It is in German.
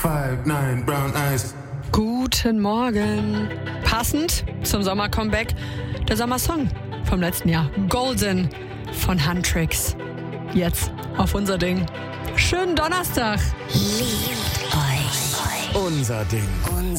5'9" brown eyes. Guten Morgen. Passend zum Sommer-Comeback der Sommersong vom letzten Jahr. Golden von Huntrix. Jetzt auf unser Ding. Schönen Donnerstag. Liebt euch. Unser Ding.